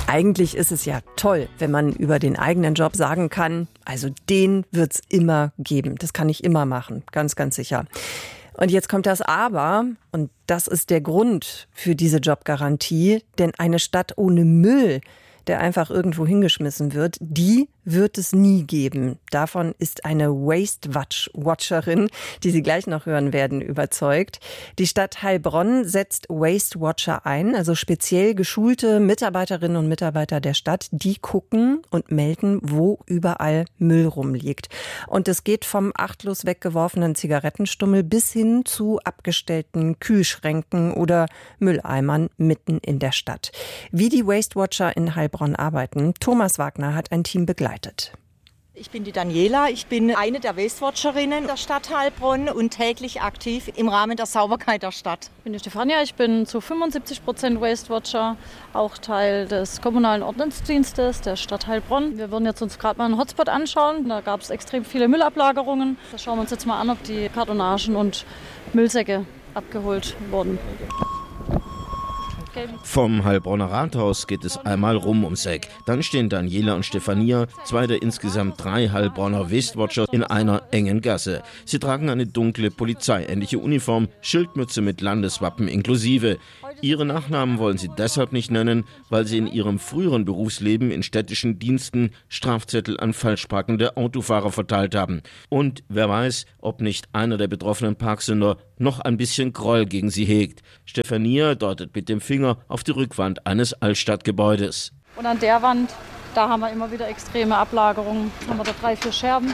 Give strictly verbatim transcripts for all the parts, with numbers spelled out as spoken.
Eigentlich ist es ja toll, wenn man über den eigenen Job sagen kann, also den wird's immer geben. Das kann ich immer machen, ganz, ganz sicher. Und jetzt kommt das Aber, und das ist der Grund für diese Jobgarantie, denn eine Stadt ohne Müll, der einfach irgendwo hingeschmissen wird, die wird es nie geben. Davon ist eine Waste-Watcherin, die Sie gleich noch hören werden, überzeugt. Die Stadt Heilbronn setzt Waste-Watcher ein, also speziell geschulte Mitarbeiterinnen und Mitarbeiter der Stadt, die gucken und melden, wo überall Müll rumliegt. Und es geht vom achtlos weggeworfenen Zigarettenstummel bis hin zu abgestellten Kühlschränken oder Mülleimern mitten in der Stadt. Wie die Waste-Watcher in Heilbronn arbeiten, Thomas Wagner hat ein Team begleitet. Ich bin die Daniela, ich bin eine der Waste-Watcherinnen der Stadt Heilbronn und täglich aktiv im Rahmen der Sauberkeit der Stadt. Ich bin die Stefania, ich bin zu fünfundsiebzig Prozent Waste-Watcher, auch Teil des kommunalen Ordnungsdienstes der Stadt Heilbronn. Wir würden jetzt uns gerade mal einen Hotspot anschauen, da gab es extrem viele Müllablagerungen. Da schauen wir uns jetzt mal an, ob die Kartonagen und Müllsäcke abgeholt wurden. Vom Heilbronner Rathaus geht es einmal rum ums Eck. Dann stehen Daniela und Stefania, zwei der insgesamt drei Heilbronner Waste-Watcher, in einer engen Gasse. Sie tragen eine dunkle polizeiähnliche Uniform, Schildmütze mit Landeswappen inklusive. Ihre Nachnamen wollen sie deshalb nicht nennen, weil sie in ihrem früheren Berufsleben in städtischen Diensten Strafzettel an falschparkende Autofahrer verteilt haben. Und wer weiß, ob nicht einer der betroffenen Parksünder noch ein bisschen Groll gegen sie hegt. Stefania deutet mit dem Finger auf die Rückwand eines Altstadtgebäudes. Und an der Wand, da haben wir immer wieder extreme Ablagerungen. Da haben wir da drei, vier Scherben.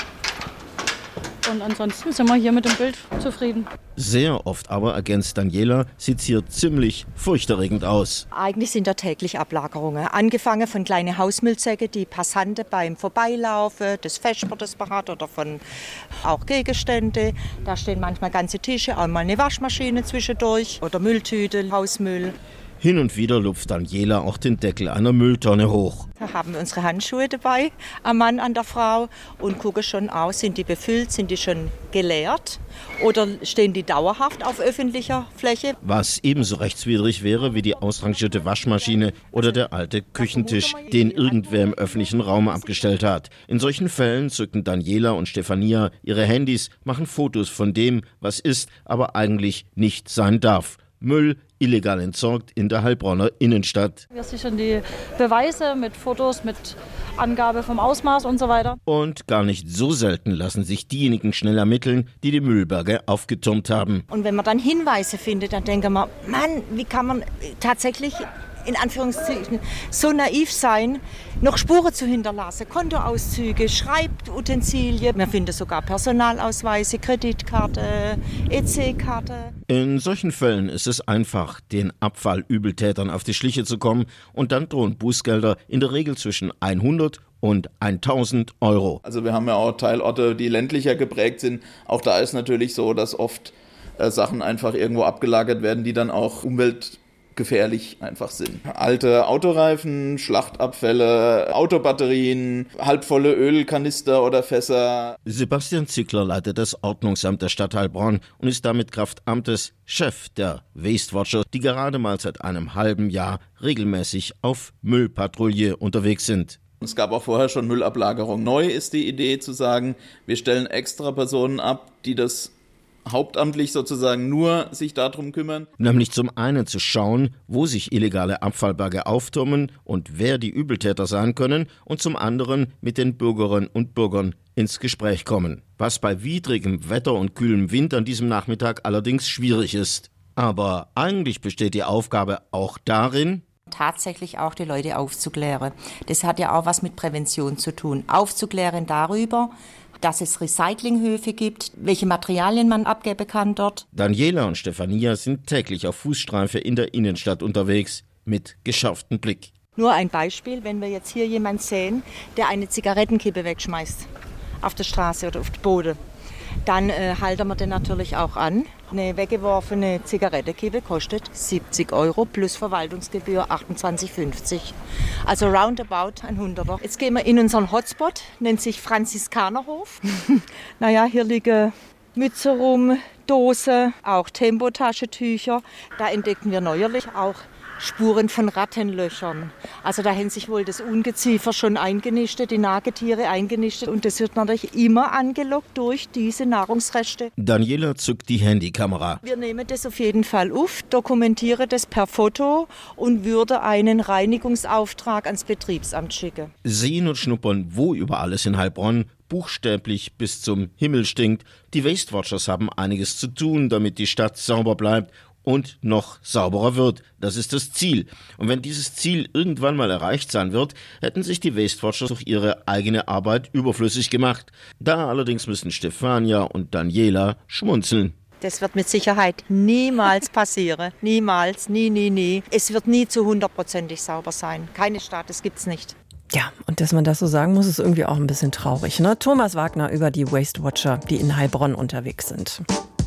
Und ansonsten sind wir hier mit dem Bild zufrieden. Sehr oft aber, ergänzt Daniela, sieht es hier ziemlich furchterregend aus. Eigentlich sind da täglich Ablagerungen. Angefangen von kleinen Hausmüllsäcke, die Passanten beim Vorbeilaufen des Vespertes hat oder von auch Gegenstände. Da stehen manchmal ganze Tische, auch mal eine Waschmaschine zwischendurch oder Mülltüte, Hausmüll. Hin und wieder lupft Daniela auch den Deckel einer Mülltonne hoch. Da haben wir unsere Handschuhe dabei, am Mann, an der Frau, und gucken schon aus, sind die befüllt, sind die schon geleert oder stehen die dauerhaft auf öffentlicher Fläche. Was ebenso rechtswidrig wäre wie die ausrangierte Waschmaschine oder der alte Küchentisch, den irgendwer im öffentlichen Raum abgestellt hat. In solchen Fällen zücken Daniela und Stefania ihre Handys, machen Fotos von dem, was ist, aber eigentlich nicht sein darf. Müll illegal entsorgt in der Heilbronner Innenstadt. Wir sichern die Beweise mit Fotos, mit Angabe vom Ausmaß und so weiter. Und gar nicht so selten lassen sich diejenigen schnell ermitteln, die die Müllberge aufgetürmt haben. Und wenn man dann Hinweise findet, dann denken wir, Mann, wie kann man tatsächlich in Anführungszeichen so naiv sein, noch Spuren zu hinterlassen, Kontoauszüge, Schreibutensilien. Wir finden sogar Personalausweise, Kreditkarte, E C-Karte. In solchen Fällen ist es einfach, den Abfallübeltätern auf die Schliche zu kommen, und dann drohen Bußgelder in der Regel zwischen hundert und tausend Euro. Also wir haben ja auch Teilorte, die ländlicher geprägt sind. Auch da ist natürlich so, dass oft äh, Sachen einfach irgendwo abgelagert werden, die dann auch Umwelt gefährlich einfach sind. Alte Autoreifen, Schlachtabfälle, Autobatterien, halbvolle Ölkanister oder Fässer. Sebastian Zickler leitet das Ordnungsamt der Stadt Heilbronn und ist damit Kraft Amtes Chef der Waste-Watcher, die gerade mal seit einem halben Jahr regelmäßig auf Müllpatrouille unterwegs sind. Es gab auch vorher schon Müllablagerung. Neu ist die Idee zu sagen, wir stellen extra Personen ab, die das hauptamtlich sozusagen nur sich darum kümmern. Nämlich zum einen zu schauen, wo sich illegale Abfallberge auftürmen und wer die Übeltäter sein können, und zum anderen mit den Bürgerinnen und Bürgern ins Gespräch kommen. Was bei widrigem Wetter und kühlem Wind an diesem Nachmittag allerdings schwierig ist. Aber eigentlich besteht die Aufgabe auch darin, tatsächlich auch die Leute aufzuklären. Das hat ja auch was mit Prävention zu tun. Aufzuklären darüber, dass es Recyclinghöfe gibt, welche Materialien man abgeben kann dort. Daniela und Stefania sind täglich auf Fußstreife in der Innenstadt unterwegs, mit geschärftem Blick. Nur ein Beispiel, wenn wir jetzt hier jemanden sehen, der eine Zigarettenkippe wegschmeißt auf der Straße oder auf den Boden, dann äh, halten wir den natürlich auch an. Eine weggeworfene Zigarettenkippe kostet siebzig Euro plus Verwaltungsgebühr achtundzwanzig fünfzig. Also roundabout ein Hunderter. Jetzt gehen wir in unseren Hotspot, nennt sich Franziskanerhof. Naja, hier liegen Mütze rum, Dose, auch Tempotaschentücher. Da entdeckten wir neuerlich auch Spuren von Rattenlöchern. Also da haben sich wohl das Ungeziefer schon eingenistet, die Nagetiere eingenistet. Und das wird natürlich immer angelockt durch diese Nahrungsreste. Daniela zückt die Handykamera. Wir nehmen das auf jeden Fall auf, dokumentieren das per Foto und würde einen Reinigungsauftrag ans Betriebsamt schicken. Sehen und schnuppern, wo über alles in Heilbronn buchstäblich bis zum Himmel stinkt. Die Waste Watchers haben einiges zu tun, damit die Stadt sauber bleibt und noch sauberer wird. Das ist das Ziel. Und wenn dieses Ziel irgendwann mal erreicht sein wird, hätten sich die Waste Watchers durch ihre eigene Arbeit überflüssig gemacht. Da allerdings müssen Stefania und Daniela schmunzeln. Das wird mit Sicherheit niemals passieren. Niemals, nie, nie, nie. Es wird nie zu hundertprozentig sauber sein. Keine Stadt, das gibt's nicht. Ja, und dass man das so sagen muss, ist irgendwie auch ein bisschen traurig, ne? Thomas Wagner über die Waste Watcher, die in Heilbronn unterwegs sind.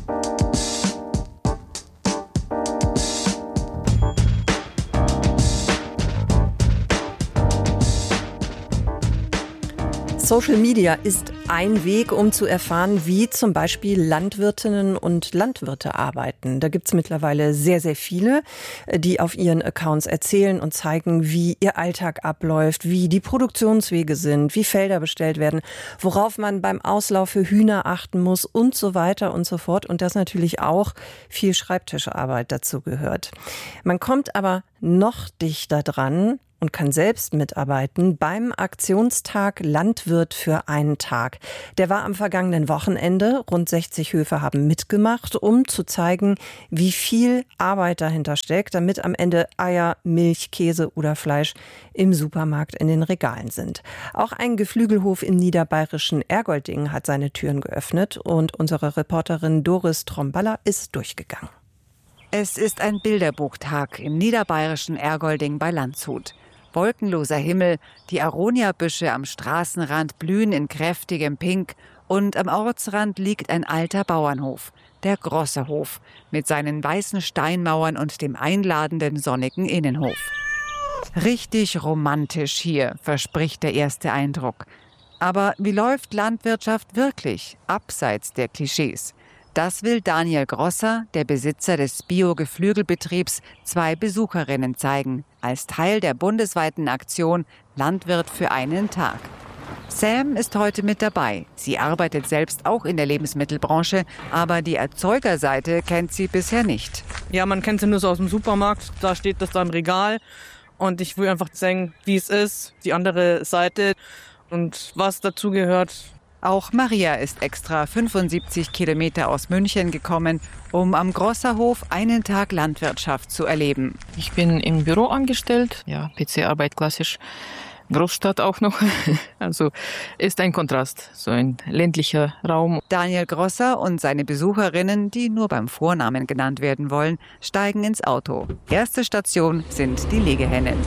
Social Media ist ein Weg, um zu erfahren, wie zum Beispiel Landwirtinnen und Landwirte arbeiten. Da gibt's mittlerweile sehr, sehr viele, die auf ihren Accounts erzählen und zeigen, wie ihr Alltag abläuft, wie die Produktionswege sind, wie Felder bestellt werden, worauf man beim Auslauf für Hühner achten muss und so weiter und so fort. Und dass natürlich auch viel Schreibtischarbeit dazu gehört. Man kommt aber noch dichter dran und kann selbst mitarbeiten beim Aktionstag Landwirt für einen Tag. Der war am vergangenen Wochenende. Rund sechzig Höfe haben mitgemacht, um zu zeigen, wie viel Arbeit dahinter steckt, damit am Ende Eier, Milch, Käse oder Fleisch im Supermarkt in den Regalen sind. Auch ein Geflügelhof im niederbayerischen Ergolding hat seine Türen geöffnet und unsere Reporterin Doris Tromballa ist durchgegangen. Es ist ein Bilderbuchtag im niederbayerischen Ergolding bei Landshut. Wolkenloser Himmel, die Aroniabüsche am Straßenrand blühen in kräftigem Pink und am Ortsrand liegt ein alter Bauernhof, der Grosserhof, mit seinen weißen Steinmauern und dem einladenden sonnigen Innenhof. Richtig romantisch hier, verspricht der erste Eindruck. Aber wie läuft Landwirtschaft wirklich, abseits der Klischees? Das will Daniel Grosser, der Besitzer des Bio-Geflügelbetriebs, zwei Besucherinnen zeigen, als Teil der bundesweiten Aktion Landwirt für einen Tag. Sam ist heute mit dabei. Sie arbeitet selbst auch in der Lebensmittelbranche, aber die Erzeugerseite kennt sie bisher nicht. Ja, man kennt sie nur so aus dem Supermarkt, da steht das da im Regal. Und ich will einfach zeigen, wie es ist, die andere Seite und was dazu gehört. Auch Maria ist extra fünfundsiebzig Kilometer aus München gekommen, um am Grosserhof einen Tag Landwirtschaft zu erleben. Ich bin im Büro angestellt, ja, P C-Arbeit klassisch, Großstadt auch noch. Also ist ein Kontrast, so ein ländlicher Raum. Daniel Grosser und seine Besucherinnen, die nur beim Vornamen genannt werden wollen, steigen ins Auto. Erste Station sind die Legehennen.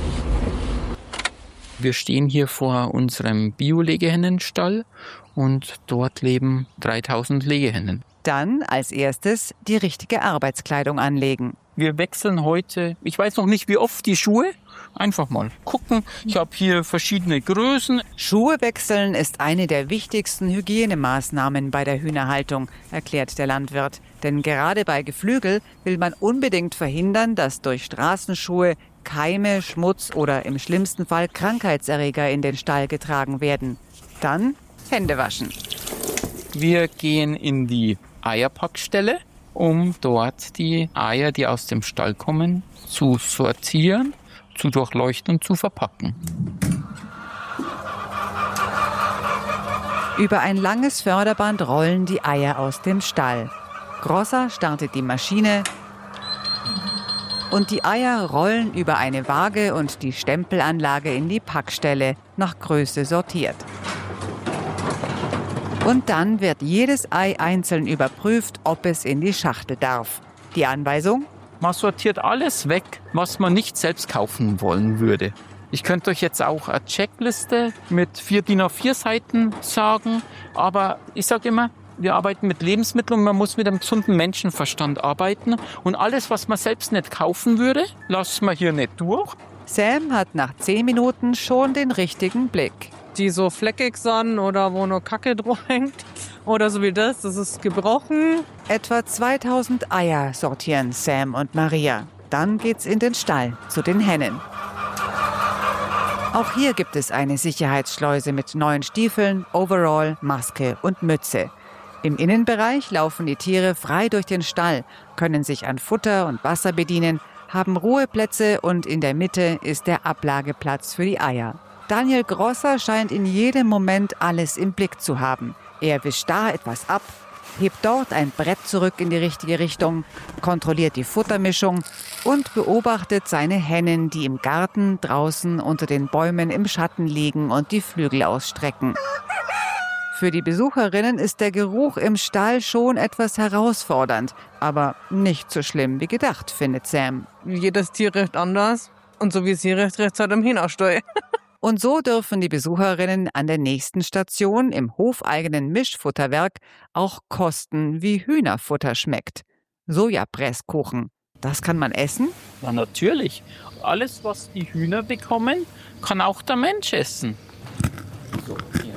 Wir stehen hier vor unserem Bio-Legehennenstall und dort leben dreitausend Legehennen. Dann als erstes die richtige Arbeitskleidung anlegen. Wir wechseln heute, ich weiß noch nicht wie oft, die Schuhe. Einfach mal gucken. Ich habe hier verschiedene Größen. Schuhe wechseln ist eine der wichtigsten Hygienemaßnahmen bei der Hühnerhaltung, erklärt der Landwirt. Denn gerade bei Geflügel will man unbedingt verhindern, dass durch Straßenschuhe Keime, Schmutz oder im schlimmsten Fall Krankheitserreger in den Stall getragen werden. Dann Hände waschen. Wir gehen in die Eierpackstelle, um dort die Eier, die aus dem Stall kommen, zu sortieren, zu durchleuchten und zu verpacken. Über ein langes Förderband rollen die Eier aus dem Stall. Grosser startet die Maschine und die Eier rollen über eine Waage und die Stempelanlage in die Packstelle, nach Größe sortiert. Und dann wird jedes Ei einzeln überprüft, ob es in die Schachtel darf. Die Anweisung? Man sortiert alles weg, was man nicht selbst kaufen wollen würde. Ich könnte euch jetzt auch eine Checkliste mit vier D I N A vier Seiten sagen, aber ich sage immer, wir arbeiten mit Lebensmitteln und man muss mit einem gesunden Menschenverstand arbeiten. Und alles, was man selbst nicht kaufen würde, lassen wir hier nicht durch. Sam hat nach zehn Minuten schon den richtigen Blick. Die so fleckig sind oder wo nur Kacke drauf hängt oder so wie das, das ist gebrochen. Etwa zweitausend Eier sortieren Sam und Maria. Dann geht's in den Stall zu den Hennen. Auch hier gibt es eine Sicherheitsschleuse mit neuen Stiefeln, Overall, Maske und Mütze. Im Innenbereich laufen die Tiere frei durch den Stall, können sich an Futter und Wasser bedienen, haben Ruheplätze und in der Mitte ist der Ablageplatz für die Eier. Daniel Grosser scheint in jedem Moment alles im Blick zu haben. Er wischt da etwas ab, hebt dort ein Brett zurück in die richtige Richtung, kontrolliert die Futtermischung und beobachtet seine Hennen, die im Garten draußen unter den Bäumen im Schatten liegen und die Flügel ausstrecken. Für die Besucherinnen ist der Geruch im Stall schon etwas herausfordernd, aber nicht so schlimm wie gedacht, findet Sam. Jedes Tier riecht anders und so wie es hier riecht, riecht es halt im Hühnerstall. Und so dürfen die Besucherinnen an der nächsten Station im hofeigenen Mischfutterwerk auch kosten, wie Hühnerfutter schmeckt. Sojapresskuchen. Das kann man essen? Ja, natürlich. Alles, was die Hühner bekommen, kann auch der Mensch essen. So,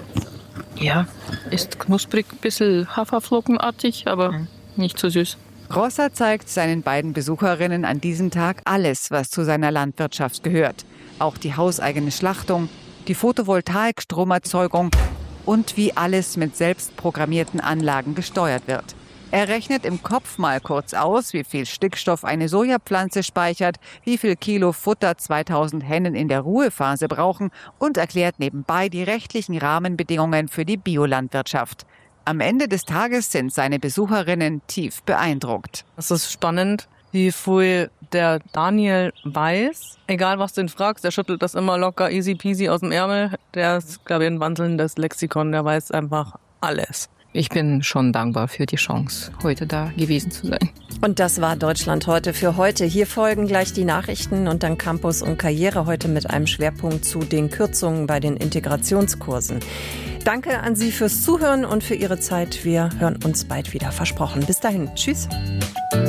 ja, ist knusprig, ein bisschen Haferflockenartig, aber mhm. nicht so süß. Grosser zeigt seinen beiden Besucherinnen an diesem Tag alles, was zu seiner Landwirtschaft gehört. Auch die hauseigene Schlachtung, die Photovoltaik-Stromerzeugung und wie alles mit selbstprogrammierten Anlagen gesteuert wird. Er rechnet im Kopf mal kurz aus, wie viel Stickstoff eine Sojapflanze speichert, wie viel Kilo Futter zweitausend Hennen in der Ruhephase brauchen und erklärt nebenbei die rechtlichen Rahmenbedingungen für die Biolandwirtschaft. Am Ende des Tages sind seine Besucherinnen tief beeindruckt. Es ist spannend, wie viel der Daniel weiß. Egal, was du ihn fragst, der schüttelt das immer locker, easy peasy aus dem Ärmel. Der ist, glaube ich, ein wandelndes Lexikon, der weiß einfach alles. Ich bin schon dankbar für die Chance, heute da gewesen zu sein. Und das war Deutschland heute für heute. Hier folgen gleich die Nachrichten und dann Campus und Karriere heute mit einem Schwerpunkt zu den Kürzungen bei den Integrationskursen. Danke an Sie fürs Zuhören und für Ihre Zeit. Wir hören uns bald wieder, versprochen. Bis dahin. Tschüss.